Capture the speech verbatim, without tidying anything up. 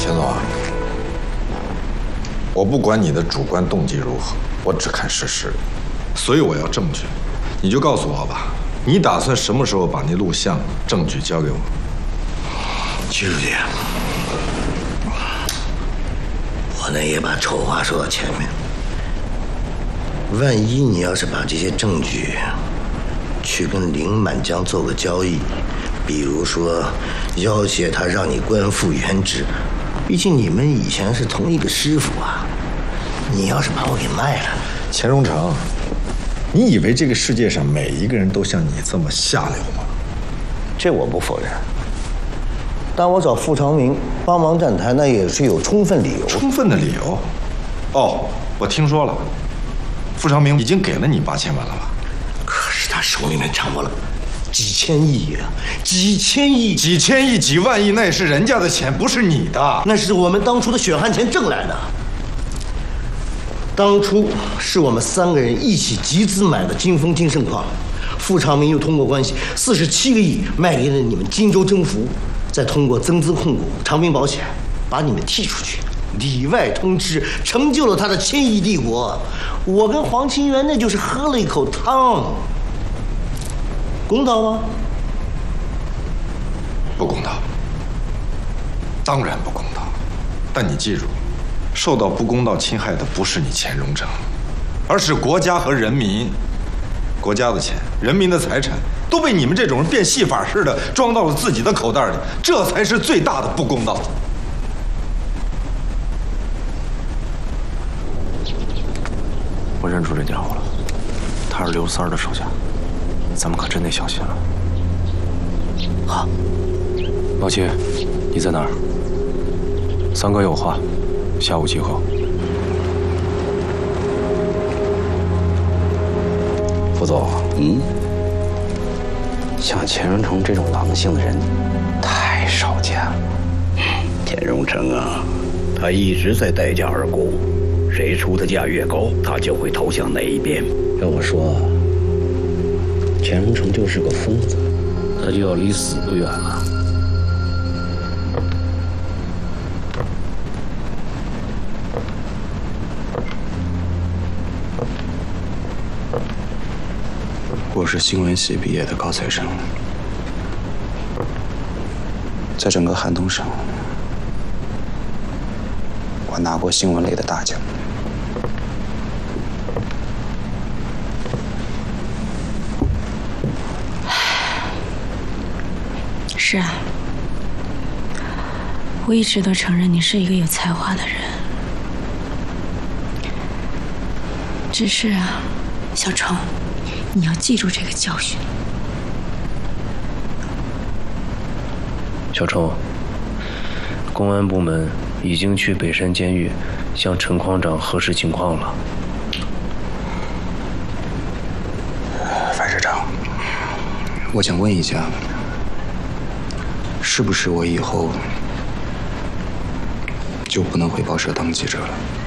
钱总，我不管你的主观动机如何，我只看事实，所以我要证据。你就告诉我吧，你打算什么时候把那录像证据交给我？ 徐书记，我呢也把丑话说到前面。万一你要是把这些证据去跟林满江做个交易，比如说要挟他让你官复原职，毕竟你们以前是同一个师傅啊。你要是把我给卖了， 钱荣成，你以为这个世界上每一个人都像你这么下流吗？ 这我不否认。但我找傅长明帮忙站台，那也是有充分理由。 充分的理由？哦，我听说了，傅长明已经给了你八千万了吧？ 可是他手里面掌握了几千亿啊，几千亿， 几千亿、几万亿，那也是人家的钱，不是你的。 那是我们当初的血汗钱挣来的。当初是我们三个人一起集资买的金丰金盛矿，傅长明又通过关系四十七个亿卖给了你们荆州征服，再通过增资控股、长滨保险把你们踢出去，里外通吃，成就了他的千亿帝国。我跟黄清源那就是喝了一口汤，公道吗？ 不公道，当然不公道。但你记住，受到不公道侵害的不是你钱荣成，而是国家和人民。国家的钱、人民的财产都被你们这种人变戏法似的装到了自己的口袋里，这才是最大的不公道。 我认出这家伙了，他是刘三儿的手下，咱们可真得小心了。好，老七，你在哪儿？三哥有话，下午集合。 副总，嗯，像钱荣成这种狼性的人太少见了。 钱荣成啊，他一直在待价而沽，谁出的价越高，他就会投向哪一边。 要我说，钱荣成就是个疯子， 他就要离死不远了。 我是新闻系毕业的高材生，在整个寒冬省，我拿过新闻类的大奖。 是啊，我一直都承认你是一个有才华的人，只是啊，小程。你要记住这个教训。 小程，公安部门已经去北山监狱向陈矿长核实情况了。 樊市长，我想问一下，是不是我以后就不能回报社当记者了？